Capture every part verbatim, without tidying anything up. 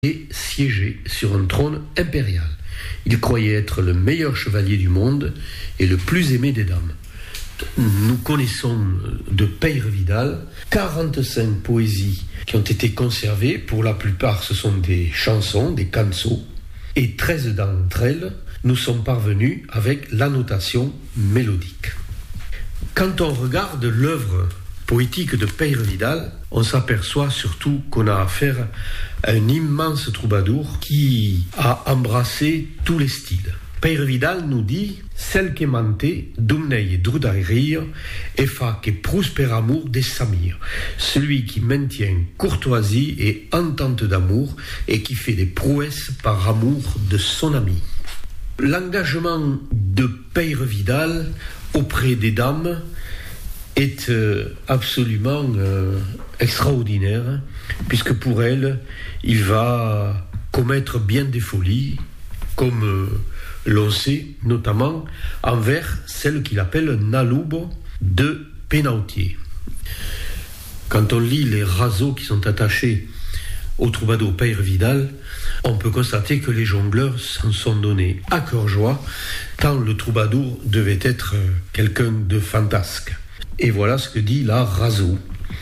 et siégeait sur un trône impérial. Il croyait être le meilleur chevalier du monde et le plus aimé des dames. Nous connaissons de Peire Vidal quarante-cinq poésies qui ont été conservées. Pour la plupart, ce sont des chansons, des cansos, et treize d'entre elles nous sont parvenues avec l'annotation mélodique. Quand on regarde l'œuvre poétique de Peire Vidal, on s'aperçoit surtout qu'on a affaire à un immense troubadour qui a embrassé tous les styles. Peire Vidal nous dit « Celle qui manté, dumnei et drudarir, et fa que prosper amour des samir, celui qui maintient courtoisie et entente d'amour et qui fait des prouesses par amour de son ami. » L'engagement de Peire Vidal auprès des dames est euh, absolument euh, extraordinaire, puisque pour elle, il va commettre bien des folies, comme euh, l'on sait, notamment envers celle qu'il appelle Naloubo de Penautier. Quand on lit les raseaux qui sont attachés au troubadour Peire Vidal, on peut constater que les jongleurs s'en sont donnés à cœur joie, tant le troubadour devait être euh, quelqu'un de fantasque. Et voilà ce que dit la Raseau.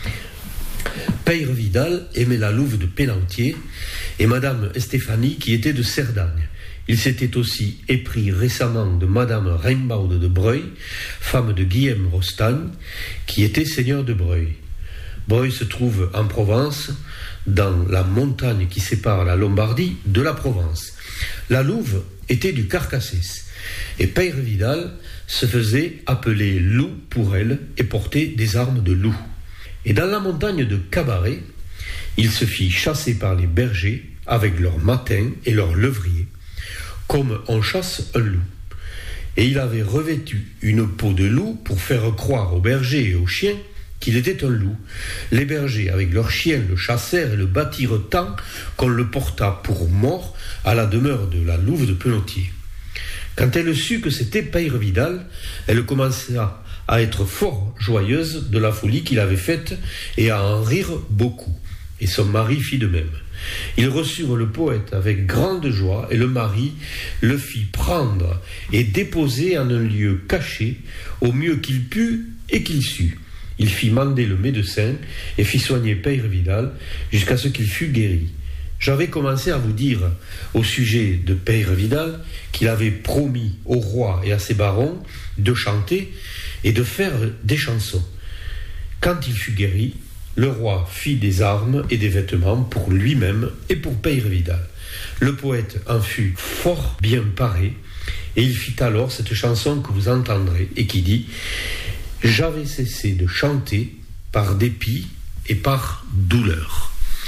Peire Vidal aimait la louve de Penautier et Madame Stéphanie qui était de Cerdagne. Il s'était aussi épris récemment de Madame Reinbaude de Breuil, femme de Guillaume Rostagne, qui était seigneur de Breuil. Breuil se trouve en Provence, dans la montagne qui sépare la Lombardie de la Provence. La louve était du Carcassès, et Peire Vidal se faisait appeler loup pour elle et portait des armes de loup. Et dans la montagne de Cabaret, il se fit chasser par les bergers avec leurs matins et leurs levriers, comme on chasse un loup. Et il avait revêtu une peau de loup pour faire croire aux bergers et aux chiens qu'il était un loup. Les bergers, avec leurs chiens, le chassèrent et le battirent tant qu'on le porta pour mort à la demeure de la louve de Penautier. Quand elle sut que c'était Peire Vidal, elle commença à être fort joyeuse de la folie qu'il avait faite et à en rire beaucoup. Et son mari fit de même. Ils reçurent le poète avec grande joie et le mari le fit prendre et déposer en un lieu caché au mieux qu'il put et qu'il sut. Il fit mander le médecin et fit soigner Peire Vidal jusqu'à ce qu'il fût guéri. J'avais commencé à vous dire au sujet de Peire Vidal qu'il avait promis au roi et à ses barons de chanter et de faire des chansons. Quand il fut guéri, le roi fit des armes et des vêtements pour lui-même et pour Peire Vidal. Le poète en fut fort bien paré et il fit alors cette chanson que vous entendrez et qui dit « J'avais cessé de chanter par dépit et par douleur ».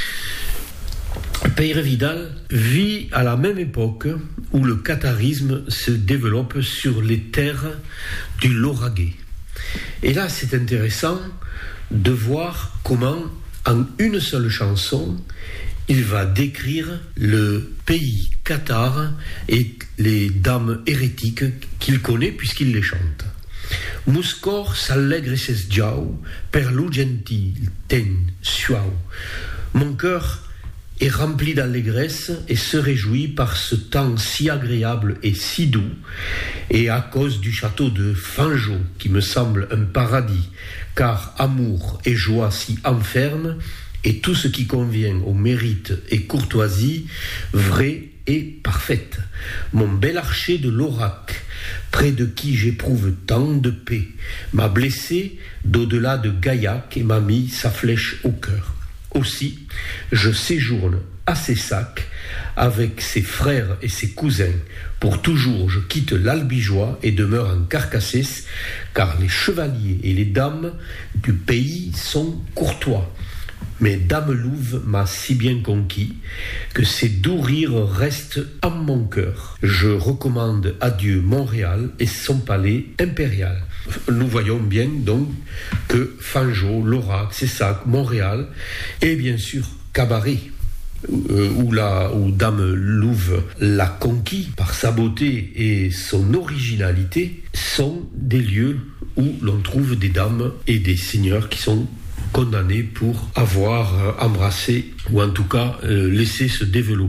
Peire Vidal vit à la même époque où le catharisme se développe sur les terres du Lauragais. Et là, c'est intéressant de voir comment, en une seule chanson, il va décrire le pays cathare et les dames hérétiques qu'il connaît puisqu'il les chante. Muscor s'allegre ses giau, per lu gentil ten suau. Mon cœur est rempli d'allégresse et se réjouit par ce temps si agréable et si doux, et à cause du château de Fangeau, qui me semble un paradis, car amour et joie s'y enferment, et tout ce qui convient au mérite et courtoisie, vraie et parfaite. Mon bel archer de l'Aurac, près de qui j'éprouve tant de paix, m'a blessé d'au-delà de Gaillac et m'a mis sa flèche au cœur. Aussi, je séjourne à Cessac avec ses frères et ses cousins. Pour toujours, je quitte l'Albigeois et demeure en Carcassès, car les chevaliers et les dames du pays sont courtois. Mais Dame Louve m'a si bien conquis que ses doux rires restent en mon cœur. Je recommande à Dieu Montréal et son palais impérial. Nous voyons bien donc que Fangeau, Laurac, Cessac, Montréal et bien sûr Cabaret, euh, où, la, où Dame Louve l'a conquis par sa beauté et son originalité, sont des lieux où l'on trouve des dames et des seigneurs qui sont condamnés pour avoir embrassé ou en tout cas euh, laissé se développer